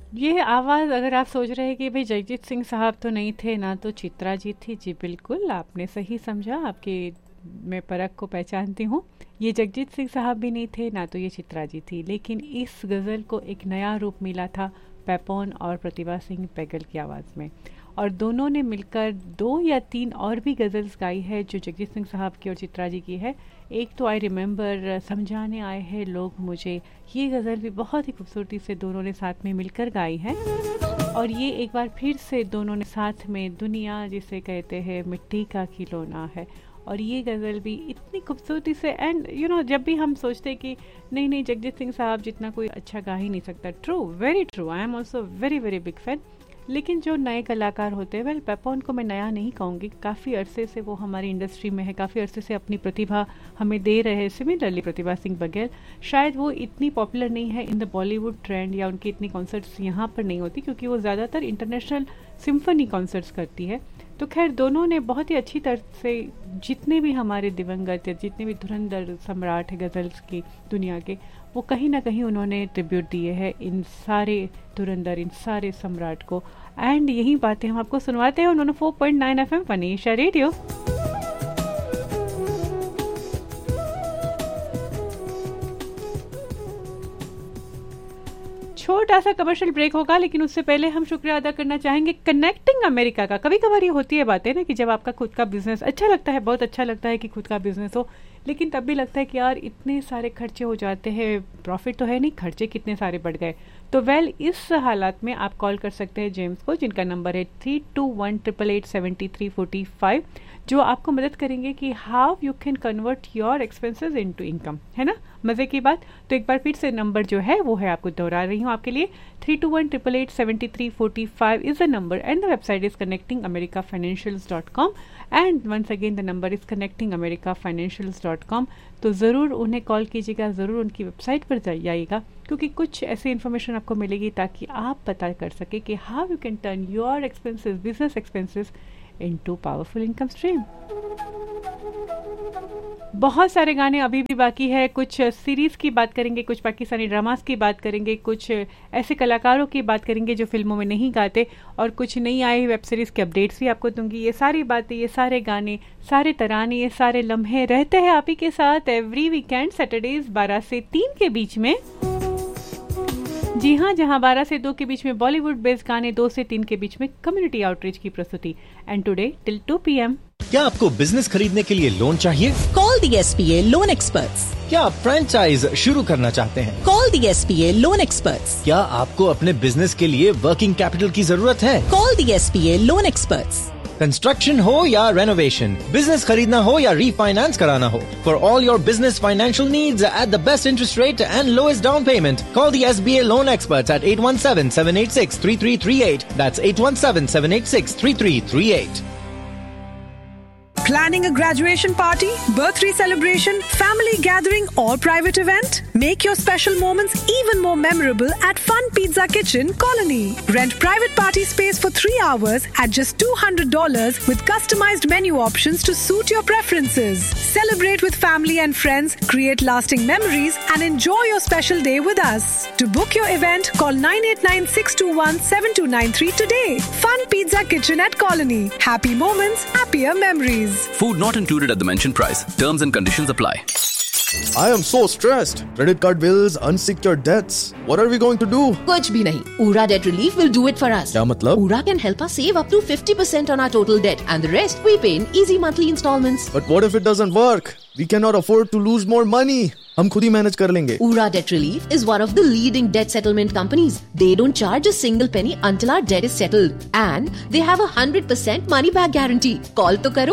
ये आवाज़ अगर आप सोच रहे हैं कि भाई जगजीत सिंह साहब तो नहीं थे ना, तो चित्रा जी थी। जी बिल्कुल, आपने सही समझा। आपके मैं परख को पहचानती हूँ। ये जगजीत सिंह साहब भी नहीं थे ना, तो ये चित्रा जी थी। लेकिन इस गज़ल को एक नया रूप मिला था पेपॉन और प्रतिभा सिंह पैगल की आवाज़ में, और दोनों ने मिलकर 2 या 3 और भी गज़ल्स गाई है जो जगजीत सिंह साहब की और चित्रा जी की है। एक तो आई रिमेंबर, समझाने आए हैं लोग मुझे, ये गज़ल भी बहुत ही खूबसूरती से दोनों ने साथ में मिलकर गाई है। और ये एक बार फिर से दोनों ने साथ में दुनिया जिसे कहते हैं मिट्टी का खिलौना है, और ये गज़ल भी इतनी खूबसूरती से। एंड जब भी हम सोचते कि नहीं जगजीत सिंह साहब जितना कोई अच्छा गा ही नहीं सकता, true, very true, I am also very very big fan. लेकिन जो नए कलाकार होते हैं, वेल पेपॉन को मैं नया नहीं कहूँगी, काफ़ी अरसे से वो हमारी इंडस्ट्री में है, काफ़ी अरसे से अपनी प्रतिभा हमें दे रहे हैं। सिमिलरली प्रतिभा सिंह बघेल, शायद वो इतनी पॉपुलर नहीं है इन द बॉलीवुड ट्रेंड, या उनकी इतनी कॉन्सर्ट्स यहाँ पर नहीं होती, क्योंकि वो ज़्यादातर इंटरनेशनल सिम्फनी कॉन्सर्ट्स करती है। तो खैर दोनों ने बहुत ही अच्छी तरह से जितने भी हमारे दिवंगत या जितने भी धुरंधर सम्राट है गज़ल्स की दुनिया के, वो कहीं ना कहीं उन्होंने ट्रिब्यूट दिए हैं इन सारे धुरंधर, इन सारे सम्राट को। एंड यही बातें हम आपको सुनवाते हैं उन्होंने 4.9 FM फनीशा रेडियो। छोटा सा कमर्शियल ब्रेक होगा, लेकिन उससे पहले हम शुक्रिया अदा करना चाहेंगे कनेक्टिंग अमेरिका का। कभी कभार ये होती है बातें ना कि जब आपका खुद का बिजनेस अच्छा लगता है, बहुत अच्छा लगता है कि खुद का बिजनेस हो, लेकिन तब भी लगता है कि यार इतने सारे खर्चे हो जाते हैं, प्रॉफिट तो है नहीं, खर्चे कितने सारे बढ़ गए। तो वेल इस हालात में आप कॉल कर सकते हैं जेम्स को, जिनका नंबर है 3218887345, जो आपको मदद करेंगे कि how you can convert your expenses into income, है ना, मज़े की बात। तो एक बार फिर से नंबर जो है वो है, आपको दोहरा रही हूँ आपके लिए, 3218887345 is the number, and the website is connectingamericafinancials.com, and once again the number is connectingamericafinancials.com। तो ज़रूर उन्हें कॉल कीजिएगा, ज़रूर उनकी वेबसाइट पर जाइएगा, क्योंकि कुछ ऐसी इन्फॉर्मेशन आपको मिलेगी ताकि आप पता कर सके कि how you can turn your expenses, business expenses into powerful income stream. बहुत सारे गाने अभी भी बाकी है, कुछ सीरीज़ की बात करेंगे, कुछ पाकिस्तानी ड्रामास की बात करेंगे, कुछ ऐसे कलाकारों की बात करेंगे जो फिल्मों में नहीं गाते, और कुछ नई आई वेब सीरीज़ के अपडेट्स भी आपको दूंगी। ये सारी बातें, ये सारे गाने, सारे तराने, ये सारे लम्हे रहते हैं आप ही के साथ एवरी वीकेंड सैटरडेज 12 से 3 के बीच में। जी हाँ, जहाँ 12 से 2 के बीच में बॉलीवुड बेस्ड गाने, 2 से 3 के बीच में कम्युनिटी आउटरीच की प्रस्तुति, एंड टुडे टिल 2 PM। क्या आपको बिजनेस खरीदने के लिए लोन चाहिए? Call the SPA loan experts. क्या आप फ्रेंचाइज शुरू करना चाहते हैं? Call the SPA loan experts. क्या आपको अपने बिजनेस के लिए वर्किंग कैपिटल की जरूरत है? Call the SPA loan experts. Construction हो या रेनोवेशन, बिजनेस खरीदना हो या रीफाइनेंस कराना हो, for all your business financial needs at the best interest rate and lowest down payment, call the SBA loan experts eight 817-786-3338. That's 817-786-3338. Planning a graduation party, birthday celebration, family gathering or private event? Make your special moments even more memorable at Fun Pizza Kitchen, Colony. Rent private party space for 3 hours at just $200 with customized menu options to suit your preferences. Celebrate with family and friends, create lasting memories and enjoy your special day with us. To book your event, call 989-621-7293 today. Fun Pizza Kitchen at Colony. Happy moments, happier memories. Food not included at the mentioned price. Terms and conditions apply. I am so stressed. Credit card bills, unsecured debts. What are we going to do? कुछ भी नहीं. Ura Debt Relief will do it for us. क्या मतलब? Ura can help us save up to 50% on our total debt, and the rest we pay in easy monthly installments. But what if it doesn't work? We cannot afford to lose more money. हम खुद ही manage कर लेंगे. Ura Debt Relief is one of the leading debt settlement companies. They don't charge a single penny until our debt is settled, and they have a 100% money back guarantee. Call तो करो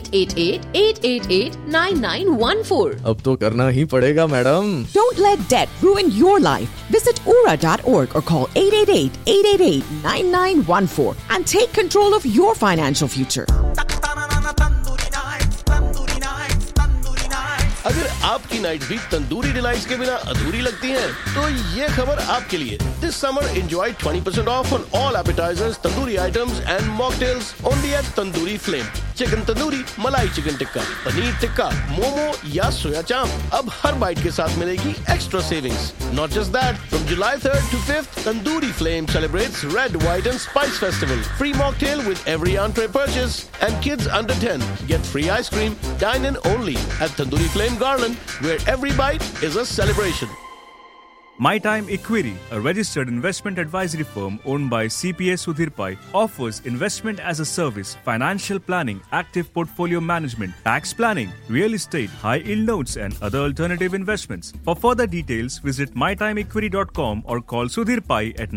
888-888-9914. अब तो करना ही पड़ेगा madam. Don't let debt ruin your life. Visit ura.org or call 888-888-9914 and take control of your financial future. अगर आपकी night भी tandoori delights के बिना अधूरी लगती है, तो ये खबर आपके लिए। This summer enjoy 20% off on all appetizers, tandoori items and mocktails only at Tandoori Flame. Chicken tandoori, मलाई चिकन टिक्का, पनीर टिक्का, मोमो या सोया चाप। अब हर बाइट के साथ मिलेगी extra savings. Not just that, from July 3rd to 5th, Tandoori Flame celebrates Red, White and Spice Festival. Free mocktail with every entree purchase, and kids under 10 get free ice cream. Dine in only at Tandoori Flame Garland, where every bite is a celebration. My Time Equity, a registered investment advisory firm owned by CPA Sudhir Pai, offers investment as a service, financial planning, active portfolio management, tax planning, real estate, high-yield notes and other alternative investments. For further details, visit mytimeequity.com or call Sudhir Pai at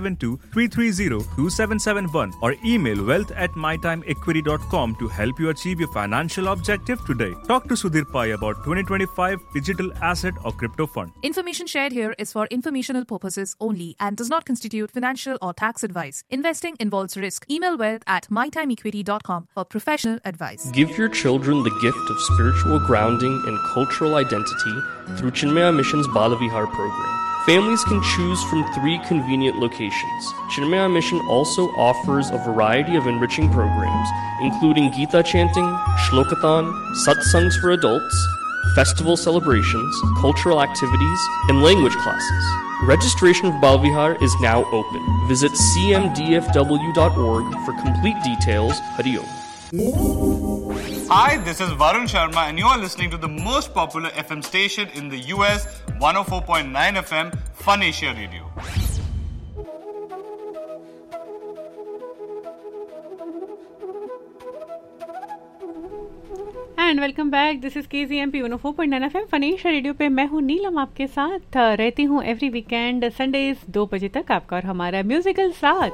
972-330-2771 or email wealth@mytimeequity.com to help you achieve your financial objective today. Talk to Sudhir Pai about 2025 digital asset or crypto fund. Information shared here is for informational purposes only and does not constitute financial or tax advice. Investing involves risk. Email wealth@mytimeequity.com for professional advice. Give your children the gift of spiritual grounding and cultural identity through Chinmaya Mission's Balavihar program. Families can choose from 3 convenient locations. Chinmaya Mission also offers a variety of enriching programs, including Gita chanting, Shlokathon, satsangs for adults, festival celebrations, cultural activities, and language classes. Registration for Balavihar is now open. Visit cmdfw.org for complete details. Hari Om. Hi, this is Varun Sharma and you are listening to the most popular FM station in the US, 104.9 FM, Fun Asia Radio. And welcome back, this is KZMP 104.9 FM fun Asia radio पे मैं हूँ नीलम, आपके साथ रहती हूँ every weekend Sundays 2 बजे तक आपका और हमारा म्यूजिकल साथ।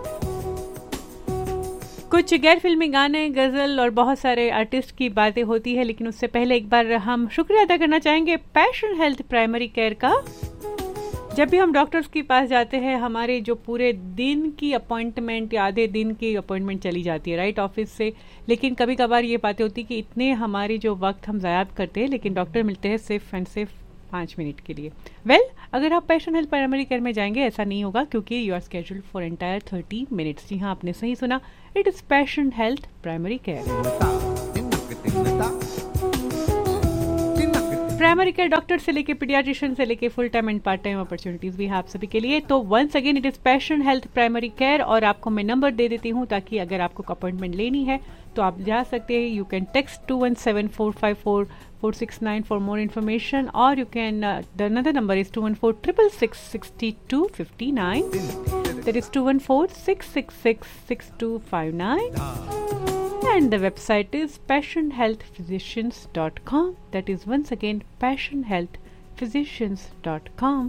कुछ गैर फिल्मी गाने, गजल और बहुत सारे आर्टिस्ट की बातें होती है, लेकिन उससे पहले एक बार हम शुक्रिया अदा करना चाहेंगे पैशन हेल्थ प्राइमरी केयर का। जब भी हम डॉक्टर्स के पास जाते हैं, हमारे जो पूरे दिन की अपॉइंटमेंट या आधे दिन की अपॉइंटमेंट चली जाती है राइट ऑफिस से, लेकिन कभी कभार ये बातें होती कि इतने हमारी जो वक्त हम ज़ाया करते हैं, लेकिन डॉक्टर मिलते हैं सिर्फ एंड सिर्फ 5 मिनट के लिए। अगर आप पैशन हेल्थ प्राइमरी केयर में जाएंगे ऐसा नहीं होगा, क्योंकि you are scheduled for entire 30 minutes. जी हाँ, आपने सही सुना, it is passion health primary care. Primary care doctor से लेके पीडियाट्रिशियन से लेके full time and part time opportunities भी है आप सभी के लिए। तो once again it is passion health primary care, और आपको मैं नंबर दे देती हूँ ताकि अगर आपको अपॉइंटमेंट लेनी है तो आप जा सकते हैं। You can text 2174544669 for more information, और you can the another number is 2146666259, that is 2146666259, and the website is passionhealthphysicians.com. That is once again passionhealthphysicians.com.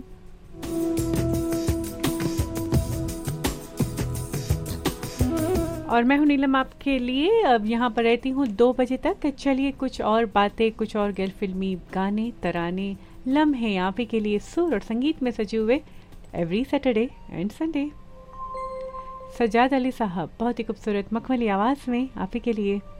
और मैं हूँ नीलम आपके लिए, अब यहाँ पर रहती हूँ 2 बजे तक। चलिए कुछ और बातें, कुछ और गैर फिल्मी गाने, तराने, लम्हे आप ही के लिए सुर और संगीत में सजे हुए every Saturday and Sunday. Sajjad Ali साहब बहुत ही खूबसूरत मखमली आवाज में आप ही के लिए।